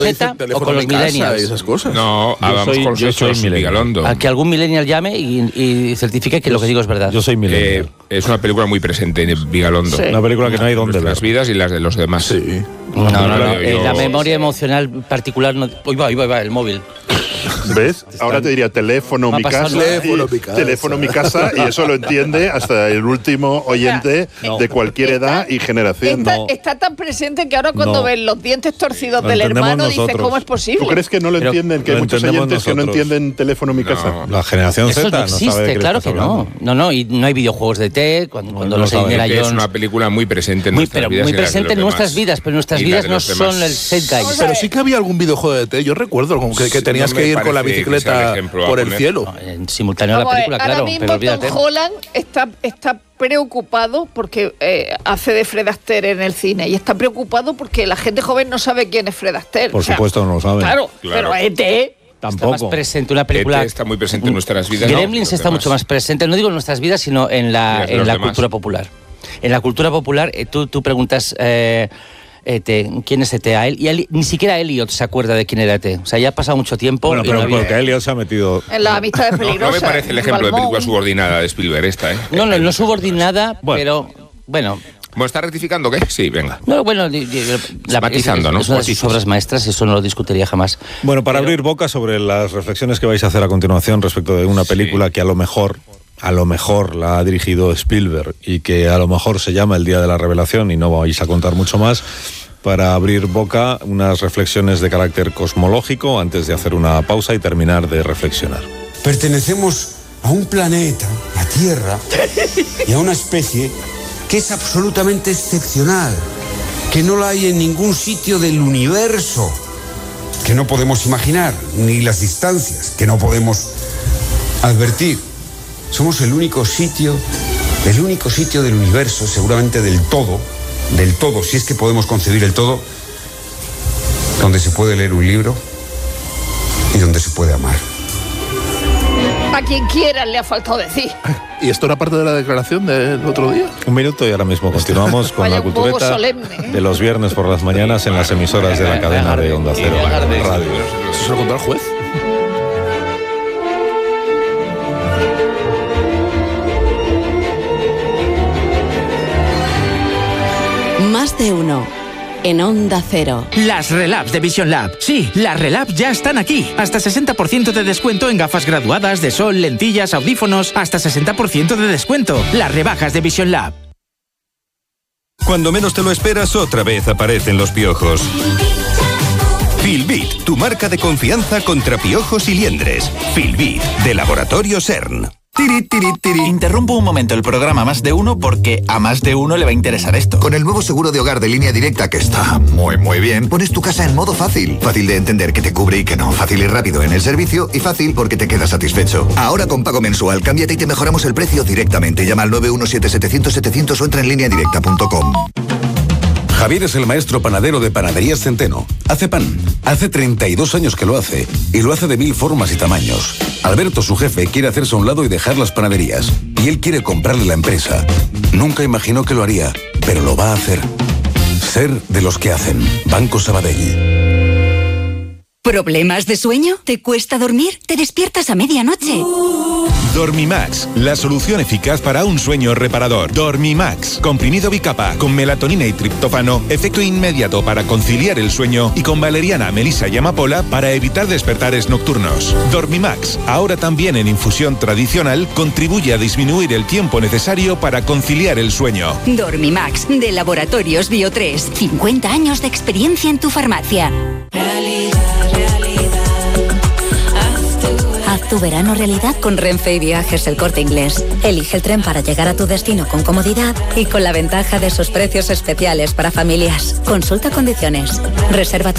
Z o con los millennials. Y esas cosas. No, vamos con los hechos, Vigalondo. A que algún millennial llame y certifique que lo que digo es verdad. Yo soy millennial. Es una película muy presente en Vigalondo. Sí. Una película que no hay donde ver. Las vidas y las de los demás. Sí. No. Yo- La memoria emocional particular no... Uy, va, el móvil. ¿Ves? Ahora te diría teléfono Me ha mi pasado casa. nada. Teléfono mi casa, y eso lo entiende hasta el último oyente de cualquier edad y generación. Está tan presente que ahora cuando No. ven los dientes torcidos Lo del entendemos hermano dice, nosotros. ¿cómo es posible? ¿Tú crees que no lo Pero entienden? Que hay lo muchos entendemos oyentes que no nosotros. entienden teléfono mi casa. La generación Eso Z no no sabe de existe, qué claro estás que no. hablando. No, y no hay videojuegos de té, cuando no los sabe. Indiana Es Jones... una película muy presente en nuestras vidas. Muy y las de presente los en nuestras demás. vidas, pero nuestras Y vidas las de no los son demás. el zeitgeist. Pero sí que había algún videojuego de té, yo recuerdo como que tenías no que me ir con la parece que sea el bicicleta ejemplo a por el poner. cielo. En simultáneo a la Vamos a ver, película, ahora claro, mismo pero olvídate. Tom Holland está preocupado porque hace de Fred Astaire en el cine, y está preocupado porque la gente joven no sabe quién es Fred Astaire. Por supuesto no lo saben. Claro, Claro. pero ET... Está más Tampoco. presente una película... ET está muy presente en nuestras vidas. Gremlins ¿no? está mucho más presente, no digo en nuestras vidas, sino en la Y las de los demás. cultura popular. En la cultura popular, tú preguntas... ¿quién es ET? A él, y él, ni siquiera Elliot se acuerda de quién era ET. O sea, ya ha pasado mucho tiempo. Bueno, y pero no había- porque Elliot se ha metido... En las amistades No peligrosas. me parece el ejemplo de Balmón. película subordinada de Spielberg esta, ¿eh? No subordinada, Bueno. pero bueno. Bueno, ¿está rectificando qué? Sí, venga. No, bueno, Matizando, ¿no? es una de sus Matices. obras maestras, eso no lo discutiría jamás. Bueno, para abrir boca sobre las reflexiones que vais a hacer a continuación respecto de una película que a lo mejor la ha dirigido Spielberg y que a lo mejor se llama El Día de la Revelación y no vais a contar mucho más, para abrir boca unas reflexiones de carácter cosmológico antes de hacer una pausa y terminar de reflexionar. Pertenecemos a un planeta, la Tierra, y a una especie que es absolutamente excepcional, que no la hay en ningún sitio del universo, que no podemos imaginar, ni las distancias, que no podemos advertir. Somos el único sitio del universo, seguramente del todo, si es que podemos concebir el todo, donde se puede leer un libro y donde se puede amar. A quien quiera le ha faltado decir. ¿Y esto era parte de la declaración del otro día? Un minuto y ahora mismo continuamos con Vaya, la un poco cultureta solemne, ¿eh? de los viernes por las mañanas en las emisoras de la cadena de Onda Cero Radio. ¿Eso se lo contó al juez? Más de uno. En Onda Cero. Las Relabs de Vision Lab. Sí, las Relabs ya están aquí. Hasta 60% de descuento en gafas graduadas de sol, lentillas, audífonos. Hasta 60% de descuento. Las rebajas de Vision Lab. Cuando menos te lo esperas, otra vez aparecen los piojos. Filbit, tu marca de confianza contra piojos y liendres. Filbit, de Laboratorio CERN. Tiri, tiri, tiri. Interrumpo un momento el programa Más de Uno porque a más de uno le va a interesar esto. Con el nuevo seguro de hogar de Línea Directa, que está muy bien, pones tu casa en modo fácil. Fácil de entender que te cubre y que no. Fácil y rápido en el servicio y fácil porque te quedas satisfecho. Ahora con pago mensual, cámbiate y te mejoramos el precio directamente. Llama al 917-700-700 o entra en lineadirecta.com. Javier es el maestro panadero de Panaderías Centeno. Hace pan. Hace 32 años que lo hace. Y lo hace de 1000 formas y tamaños. Alberto, su jefe, quiere hacerse a un lado y dejar las panaderías. Y él quiere comprarle la empresa. Nunca imaginó que lo haría, pero lo va a hacer. Ser de los que hacen. Banco Sabadell. ¿Problemas de sueño? ¿Te cuesta dormir? ¿Te despiertas a medianoche? Dormimax, la solución eficaz para un sueño reparador. Dormimax, comprimido bicapa, con melatonina y triptófano, efecto inmediato para conciliar el sueño y con valeriana, melisa y amapola para evitar despertares nocturnos. Dormimax, ahora también en infusión tradicional, contribuye a disminuir el tiempo necesario para conciliar el sueño. Dormimax, de Laboratorios Bio3. 50 años de experiencia en tu farmacia. Haz tu verano realidad con Renfe y Viajes El Corte Inglés. Elige el tren para llegar a tu destino con comodidad y con la ventaja de sus precios especiales para familias. Consulta condiciones. Reserva tu